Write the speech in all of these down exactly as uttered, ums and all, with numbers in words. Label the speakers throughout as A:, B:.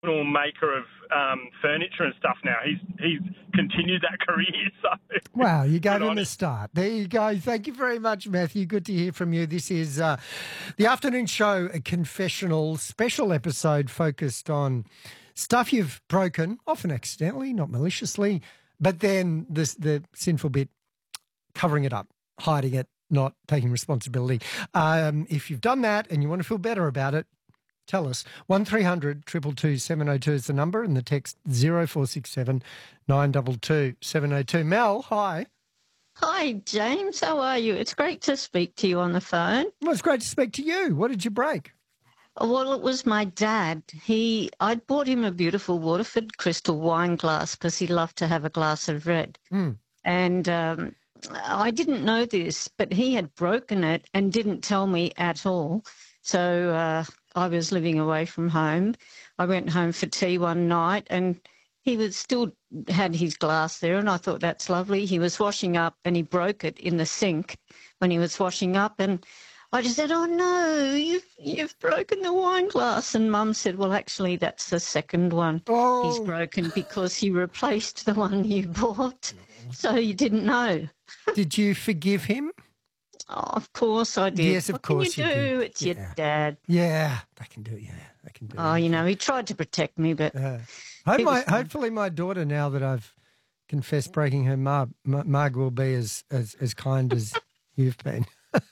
A: professional maker of um, furniture and stuff now. He's he's continued that career. So
B: wow, you gave
A: good
B: him
A: on
B: a
A: him.
B: start. There you go. Thank you very much, Matthew. Good to hear from you. This is uh, the afternoon show, a confessional special episode focused on stuff you've broken, often accidentally, not maliciously, but then the, the sinful bit, covering it up, hiding it, not taking responsibility. Um, if you've done that and you want to feel better about it, tell us. one three hundred two two two seven oh two is the number, and the text zero four six seven nine two two seven oh two. Mel, hi.
C: Hi, James. How are you? It's great to speak to you on the phone.
B: Well, it's great to speak to you. What did you break?
C: Well, it was my dad. He, I'd bought him a beautiful Waterford crystal wine glass because he loved to have a glass of red.
B: Mm.
C: And um, I didn't know this, but he had broken it and didn't tell me at all. So uh, I was living away from home. I went home for tea one night and he was still had his glass there, and I thought, that's lovely. He was washing up and he broke it in the sink when he was washing up, and I just said, oh, no, you've, you've broken the wine glass. And Mum said, well, actually, that's the second one
B: Oh.
C: he's broken because he replaced the one you bought. So you didn't know.
B: Did you forgive him?
C: Oh, of course I did.
B: Yes, of
C: what
B: course
C: can
B: you
C: you do?
B: did.
C: It's
B: Yeah.
C: your dad.
B: Yeah, they can do it. Yeah, they can do
C: Oh,
B: it.
C: you know, he tried to protect me, but
B: Uh, hope
C: It
B: my,
C: was fun.
B: hopefully my daughter, now that I've confessed breaking her mug, mug will be as, as, as kind as you've been.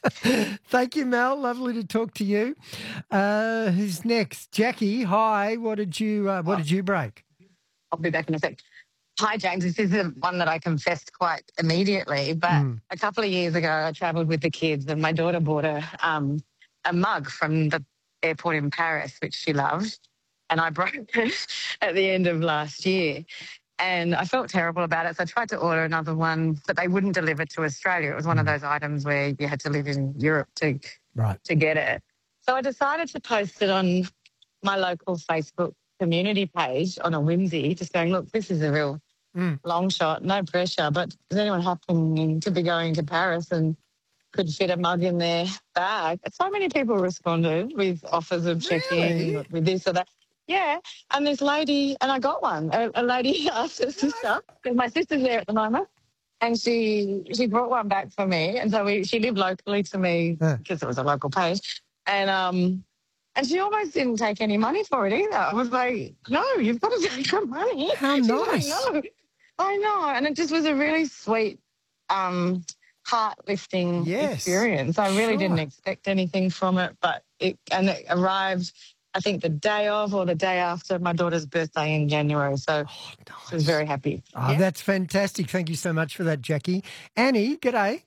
B: Thank you, Mel. Lovely to talk to you. Uh, who's next? Jackie, hi. What did you uh, What did you break?
D: I'll be back in a sec. Hi, James. This is the one that I confessed quite immediately. But
B: Mm.
D: a couple of years ago, I travelled with the kids and my daughter bought a, um, a mug from the airport in Paris, which she loved. And I broke it at the end of last year. And I felt terrible about it. So I tried to order another one, but they wouldn't deliver to Australia. It was one of those items where you had to live in Europe to,
B: Right.
D: to get it. So I decided to post it on my local Facebook community page on a whimsy, just going, look, this is a real
B: Mm.
D: long shot, no pressure. But does anyone happen to be going to Paris and could fit a mug in their bag? So many people responded with offers of checking
B: Really?
D: with this or that. Yeah. And this lady, and I got one, a, a lady asked her sister, because my sister's there at the moment, and she she brought one back for me. And so we, she lived locally to me
B: Yeah.
D: because it was a local page. And um, and she almost didn't take any money for it either. I was like, no, you've got to take the money.
B: How
D: She's
B: nice.
D: like, no. I know. And it just was a really sweet, um, heart-lifting
B: Yes,
D: experience. I really
B: sure.
D: didn't expect anything from it, but it, and it arrived, I think, the day of or the day after my daughter's birthday in January. So
B: Oh,
D: I was
B: nice.
D: very happy.
B: Oh,
D: Yeah.
B: that's fantastic. Thank you so much for that, Jackie. Annie, g'day.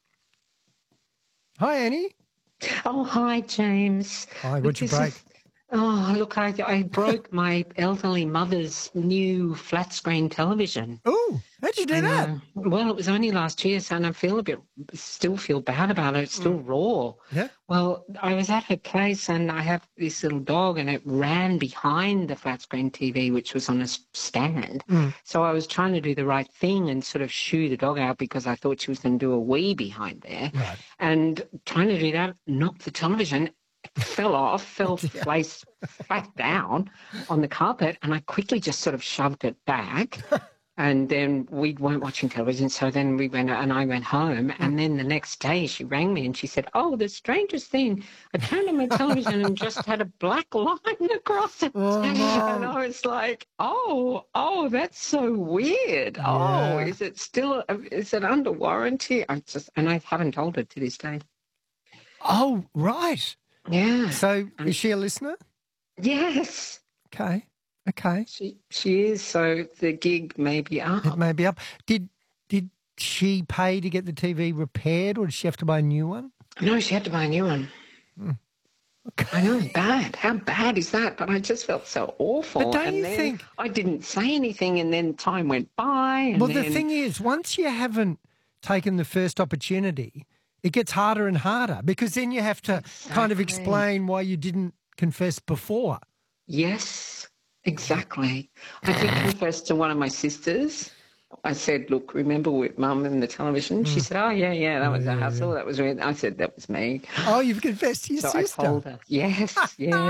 B: Hi, Annie.
E: Oh, hi, James.
B: Hi, what'd you
E: This
B: break?
E: is- Oh, look, I, I broke my elderly mother's new flat screen television.
B: Oh, how'd you do
E: And,
B: that?
E: uh, well, it was only last year, so and I feel a bit, still feel bad about it. It's still raw.
B: Yeah.
E: Well, I was at her place and I have this little dog and it ran behind the flat screen T V, which was on a s- stand.
B: Mm.
E: So I was trying to do the right thing and sort of shoo the dog out because I thought she was going to do a wee behind there.
B: Right.
E: And trying to do that, knocked the television, fell off, fell face flat down on the carpet, and I quickly just sort of shoved it back. And then we weren't watching television, so then we went and I went home. And then the next day she rang me and she said, oh, the strangest thing, I turned on my television and just had a black line across it.
B: Oh, no.
E: And I was like, oh, oh, that's so weird.
B: Yeah.
E: Oh, is it still, is it under warranty? I just, and I haven't told her to this day.
B: Oh, right.
E: Yeah.
B: So is she a listener?
E: Yes.
B: Okay. Okay.
E: She she is, so the gig may be up.
B: It may be up. Did did she pay to get the T V repaired, or did she have to buy a new one?
E: No, she had to buy a new one.
B: Okay.
E: I know, bad. How bad is that? But I just felt so awful.
B: But don't
E: and
B: you
E: then
B: think-
E: I didn't say anything, and then time went by. And
B: Well,
E: then,
B: the thing is, once you haven't taken the first opportunity, it gets harder and harder because then you have to kind of
E: Exactly.
B: explain why you didn't confess before.
E: Yes, exactly. I did confess to one of my sisters. I said, look, remember with Mum and the television? She said, oh, yeah, yeah, that was
B: Mm. yeah,
E: a
B: yeah,
E: hassle. That was weird. I said, that was me.
B: Oh, you've confessed to your
E: So
B: sister.
E: I told her. Yes, yes.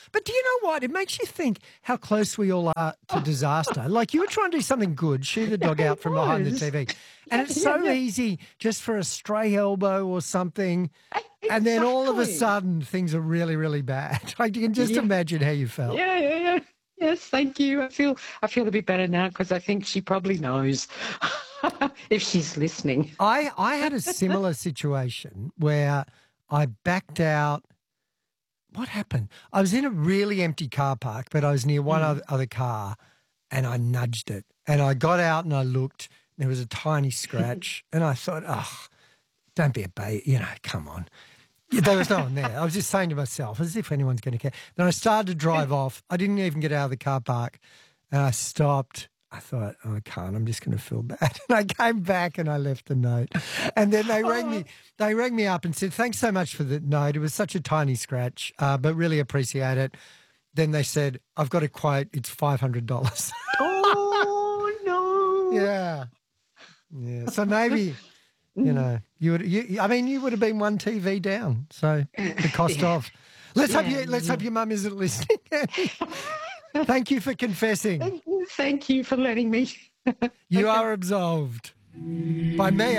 B: But do you know what? It makes you think how close we all are to disaster. Like you were trying to do something good, shoo the dog
E: Yeah,
B: out
E: it
B: from behind the
E: was.
B: T V. And it's
E: Yeah,
B: so
E: yeah.
B: easy just for a stray elbow or something. And then all of a
E: Exactly.
B: sudden things are really, really bad. I can just
E: Yeah.
B: imagine how you felt.
E: Yeah, yeah, yeah. Yes, thank you. I feel I feel a bit better now because I think she probably knows if she's listening.
B: I, I had a similar situation where I backed out. What happened? I was in a really empty car park, but I was near one other, other car and I nudged it. And I got out and I looked. There was a tiny scratch. And I thought, oh, don't be a baby. You know, come on. Yeah, there was no one there. I was just saying to myself, as if anyone's going to care. Then I started to drive off. I didn't even get out of the car park. And I stopped. I thought, oh, I can't. I'm just going to feel bad. And I came back and I left a note. And then they rang me. They rang me up and said, thanks so much for the note. It was such a tiny scratch, uh, but really appreciate it. Then they said, I've got a quote. It's five hundred dollars.
E: Oh no.
B: Yeah. Yeah. So maybe, you know, you would, you, I mean, you would have been one T V down. So the cost
E: Yeah.
B: of. Let's hope
E: Yeah,
B: you, let's hope your mum isn't listening. Thank you for confessing.
E: Thank you for letting me.
B: You are absolved by me.